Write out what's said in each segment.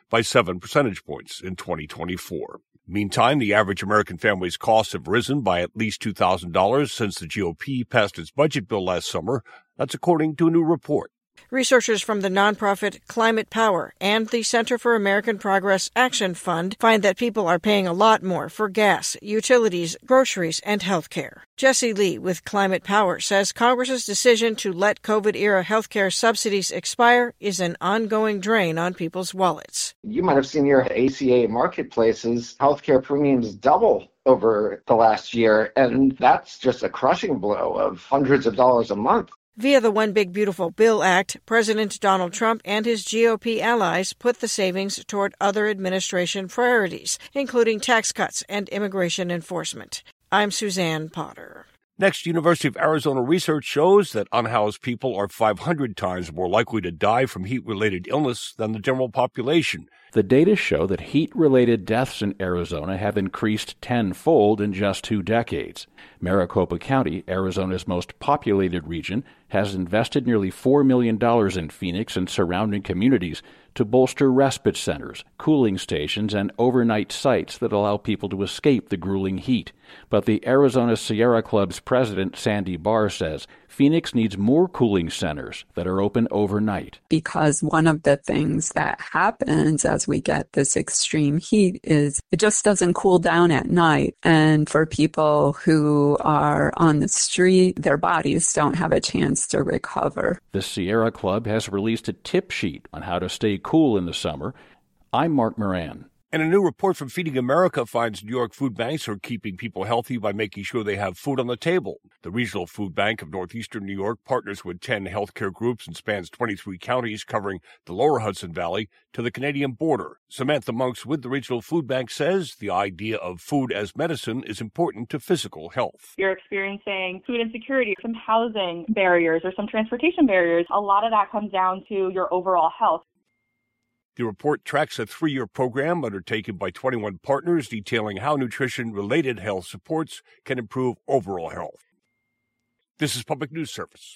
by 7 percentage points in 2024. Meantime, the average American family's costs have risen by at least $2,000 since the GOP passed its budget bill last summer. That's according to a new report. Researchers from the nonprofit Climate Power and the Center for American Progress Action Fund find that people are paying a lot more for gas, utilities, groceries, and health care. Jesse Lee with Climate Power says Congress's decision to let COVID-era health care subsidies expire is an ongoing drain on people's wallets. You might have seen your ACA marketplaces, healthcare premiums double over the last year, and that's just a crushing blow of hundreds of dollars a month. Via the One Big Beautiful Bill Act, President Donald Trump and his GOP allies put the savings toward other administration priorities, including tax cuts and immigration enforcement. I'm Suzanne Potter. Next, University of Arizona research shows that unhoused people are 500 times more likely to die from heat-related illness than the general population. The data show that heat-related deaths in Arizona have increased tenfold in just 2 decades. Maricopa County, Arizona's most populated region, has invested nearly $4 million in Phoenix and surrounding communities to bolster respite centers, cooling stations, and overnight sites that allow people to escape the grueling heat. But the Arizona Sierra Club's president, Sandy Barr, says Phoenix needs more cooling centers that are open overnight. Because one of the things that happens as we get this extreme heat is it just doesn't cool down at night. And for people who are on the street, their bodies don't have a chance to recover. The Sierra Club has released a tip sheet on how to stay cool in the summer. I'm Mark Moran. And a new report from Feeding America finds New York food banks are keeping people healthy by making sure they have food on the table. The Regional Food Bank of Northeastern New York partners with 10 healthcare groups and spans 23 counties covering the lower Hudson Valley to the Canadian border. Samantha Monks with the Regional Food Bank says the idea of food as medicine is important to physical health. You're experiencing food insecurity, some housing barriers or some transportation barriers. A lot of that comes down to your overall health. The report tracks a 3-year program undertaken by 21 partners detailing how nutrition-related health supports can improve overall health. This is Public News Service.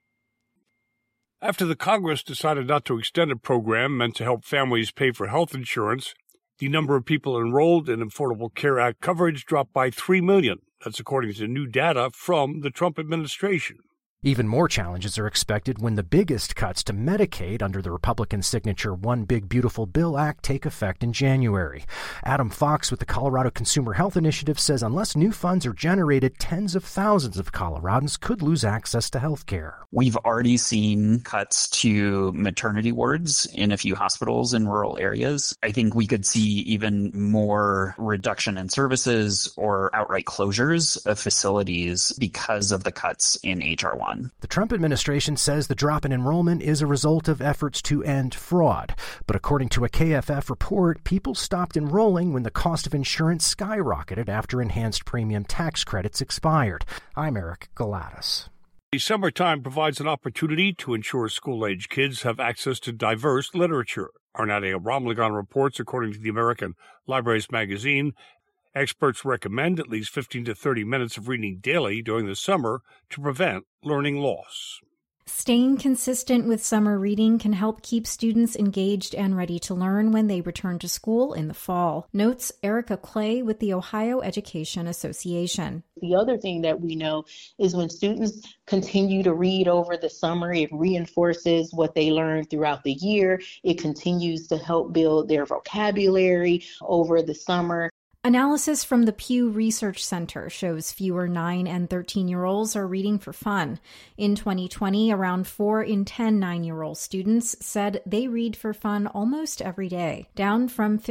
After the Congress decided not to extend a program meant to help families pay for health insurance, the number of people enrolled in Affordable Care Act coverage dropped by 3 million. That's according to new data from the Trump administration. Even more challenges are expected when the biggest cuts to Medicaid under the Republican signature One Big Beautiful Bill Act take effect in January. Adam Fox with the Colorado Consumer Health Initiative says unless new funds are generated, tens of thousands of Coloradans could lose access to health care. We've already seen cuts to maternity wards in a few hospitals in rural areas. I think we could see even more reduction in services or outright closures of facilities because of the cuts in H.R. 1. The Trump administration says the drop in enrollment is a result of efforts to end fraud. But according to a KFF report, people stopped enrolling when the cost of insurance skyrocketed after enhanced premium tax credits expired. I'm Eric Galatas. The summertime provides an opportunity to ensure school-age kids have access to diverse literature. Arnadia Ramlagan reports, according to the American Libraries magazine, experts recommend at least 15 to 30 minutes of reading daily during the summer to prevent learning loss. Staying consistent with summer reading can help keep students engaged and ready to learn when they return to school in the fall, notes Erica Clay with the Ohio Education Association. The other thing that we know is when students continue to read over the summer, it reinforces what they learned throughout the year. It continues to help build their vocabulary over the summer. Analysis from the Pew Research Center shows fewer 9 and 13-year-olds are reading for fun. In 2020, around 4 in 10 9-year-old students said they read for fun almost every day, down from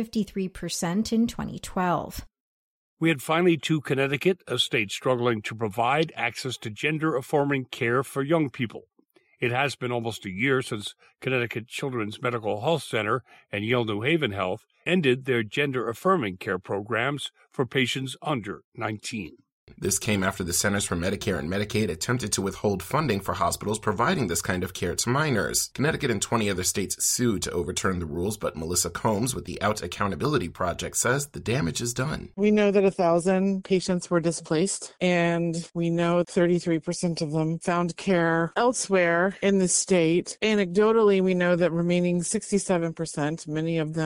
53% in 2012. We head finally to Connecticut, a state struggling to provide access to gender-affirming care for young people. It has been almost a year since Connecticut Children's Medical Health Center and Yale New Haven Health ended their gender-affirming care programs for patients under 19. This came after the Centers for Medicare and Medicaid attempted to withhold funding for hospitals providing this kind of care to minors. Connecticut and 20 other states sued to overturn the rules, but Melissa Combs with the Out Accountability Project says the damage is done. We know that 1,000 patients were displaced, and we know 33% of them found care elsewhere in the state. Anecdotally, we know that remaining 67%, many of them